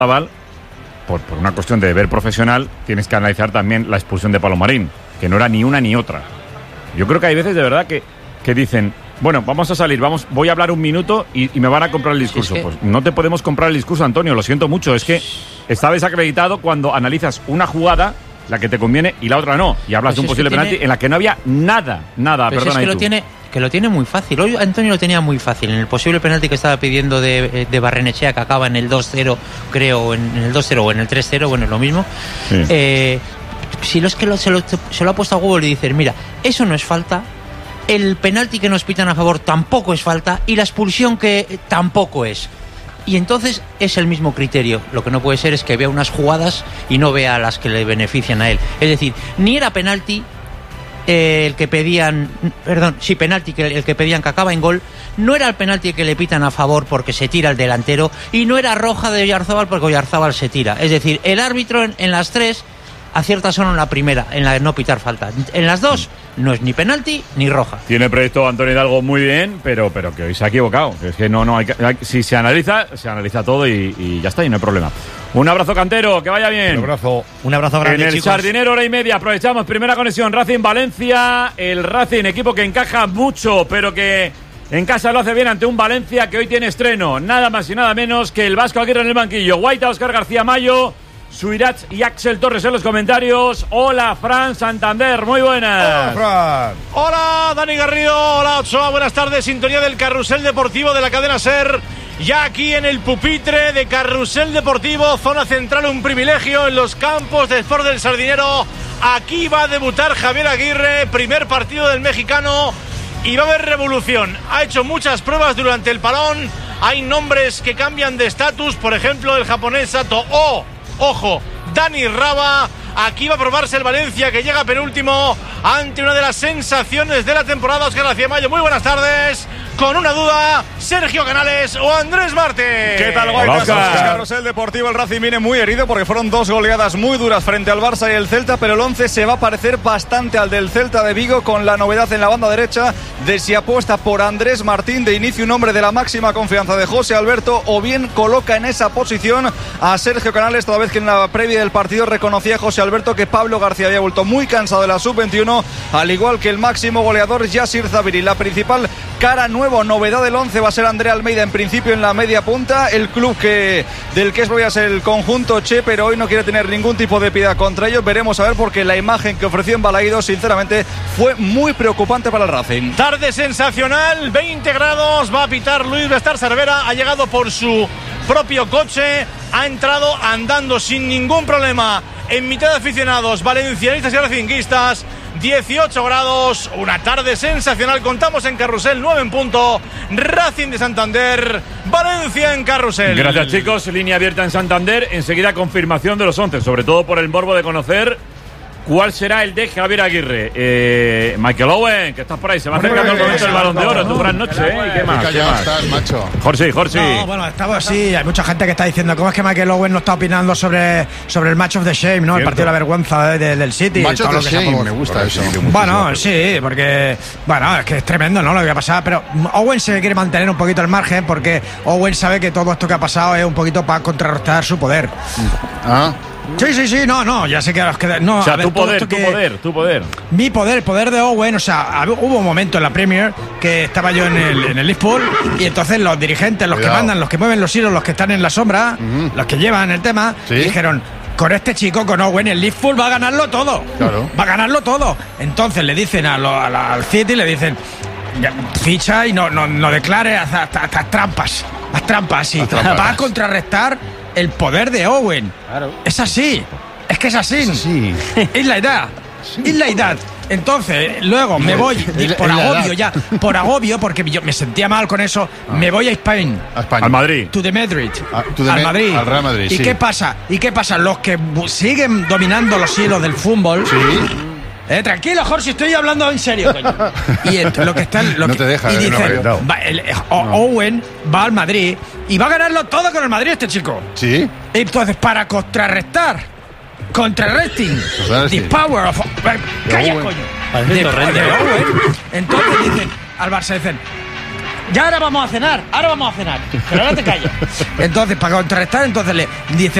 por una cuestión de deber profesional, tienes que analizar también la expulsión de Palomarín, que no era ni una ni otra. Yo creo que hay veces de verdad que dicen, bueno, vamos a salir, voy a hablar un minuto y me van a comprar el discurso. Pues no te podemos comprar el discurso, Antonio, lo siento mucho. Es que está desacreditado cuando analizas una jugada, la que te conviene, y la otra no. Y hablas de un posible penalti en la que no había nada. Pero perdona. Es que lo tiene muy fácil. Hoy Antonio lo tenía muy fácil. En el posible penalti que estaba pidiendo de Barrenechea, que acaba en el 2-0, creo, en el 2-0 o en el 3-0, bueno, es lo mismo. Sí. Si lo es que se lo ha puesto a Google y dices, mira, eso no es falta, el penalti que nos pitan a favor tampoco es falta y la expulsión que tampoco es. Y entonces es el mismo criterio. Lo que no puede ser es que vea unas jugadas y no vea las que le benefician a él. Es decir, ni era penalti el que pedían, penalti el que pedían que acaba en gol, no era el penalti que le pitan a favor porque se tira el delantero, y no era roja de Oyarzábal porque Oyarzábal se tira. Es decir, el árbitro en las tres acierta solo en la primera, en la de no pitar falta. En las dos no es ni penalti ni roja. Tiene previsto Antonio Hidalgo muy bien, pero que hoy se ha equivocado. Es que si se analiza todo y ya está, y no hay problema. Un abrazo, Cantero, que vaya bien. Un abrazo grande, en el chicos. Sardinero, hora y media, aprovechamos, primera conexión, Racing-Valencia. El Racing, equipo que encaja mucho, pero que en casa lo hace bien ante un Valencia que hoy tiene estreno. Nada más y nada menos que el Vasco Aguirre en el banquillo. Guaita, Óscar García Mayo, Suirats y Axel Torres en los comentarios. Hola, Fran Santander, muy buenas. Hola, Fran. Hola, Dani Garrido. Hola, Ochoa, buenas tardes. Sintonía del Carrusel Deportivo de la cadena SER. Ya aquí en el pupitre de Carrusel Deportivo, zona central, un privilegio en los campos de Sport del Sardinero. Aquí va a debutar Javier Aguirre, primer partido del mexicano, y va a haber revolución. Ha hecho muchas pruebas durante el parón. Hay nombres que cambian de estatus, por ejemplo el japonés Sato ojo, Dani Raba. Aquí va a probarse el Valencia, que llega penúltimo ante una de las sensaciones de la temporada. Óscar García Mayo, muy buenas tardes. Con una duda, Sergio Canales o Andrés Martín. ¿Qué tal, Guaitas? Carrusel Deportivo. El Racing viene muy herido porque fueron 2 goleadas muy duras frente al Barça y el Celta, pero el 11 se va a parecer bastante al del Celta de Vigo, con la novedad en la banda derecha de si apuesta por Andrés Martín de inicio, un hombre de la máxima confianza de José Alberto, o bien coloca en esa posición a Sergio Canales, toda vez que en la previa del partido reconocía José Alberto que Pablo García había vuelto muy cansado de la sub-21, al igual que el máximo goleador Yasir Zabiri. La principal cara nueva, novedad del 11, va a ser Andrea Almeida en principio en la media punta, el club del que es el conjunto Che, pero hoy no quiere tener ningún tipo de piedad contra ellos. Veremos a ver, porque la imagen que ofreció en Balaídos sinceramente fue muy preocupante para el Racing. Tarde sensacional, 20 grados, va a pitar Luis Bestar Cervera, ha llegado por su propio coche, ha entrado andando sin ningún problema en mitad de aficionados valencianistas y racinguistas. 18 grados, una tarde sensacional. Contamos en Carrusel, 9 en punto. Racing de Santander, Valencia en Carrusel. Gracias, chicos. Línea abierta en Santander. Enseguida confirmación de los 11, sobre todo por el morbo de conocer cuál será el de Javier Aguirre. Michael Owen, que estás por ahí, se va acercando el momento del Balón de Oro. Tu gran noche, ¿Y qué más? ¿Qué estás, macho? Jorge. No, bueno, estamos así. Hay mucha gente que está diciendo cómo es que Michael Owen no está opinando sobre el match of the shame, ¿no? Cierto. El partido de la vergüenza del City. Match of the shame, me gusta eso. Bueno, sí, porque es que es tremendo, ¿no? Lo que ha pasado. Pero Owen se quiere mantener un poquito al margen, porque Owen sabe que todo esto que ha pasado es un poquito para contrarrestar su poder. Sí, no, ya sé que a los que... No, o sea, tu poder. Mi poder, el poder de Owen, o sea, hubo un momento en la Premier que estaba yo en el Liverpool, y entonces los dirigentes, los que mandan, los que mueven los hilos, los que están en la sombra, los que llevan el tema, dijeron: con este chico, con Owen, el Liverpool va a ganarlo todo. Claro. Va a ganarlo todo. Entonces le dicen al City, le dicen: ficha y no declare, haz trampas. Haz trampas, sí. Va a contrarrestar el poder de Owen. Claro. Es así. Es que es así. Es la edad. Sí. Es la edad. Entonces, luego me voy por agobio, porque yo me sentía mal con eso, me voy a España. Al Madrid. To the Madrid. Al Madrid. Al Real Madrid. ¿Y qué pasa? Los que siguen dominando los hilos del fútbol. Sí. Tranquilo, Jorge, estoy hablando en serio, coño. Y lo que están... No te deja. Y dicen, Owen va al Madrid y va a ganarlo todo con el Madrid, este chico. Sí. Entonces, para contrarresting the power of... ¡Calla, coño! Owen. Entonces dicen al Barça, ya ahora vamos a cenar, pero ahora te callas. Entonces, para contrarrestar, entonces le dice,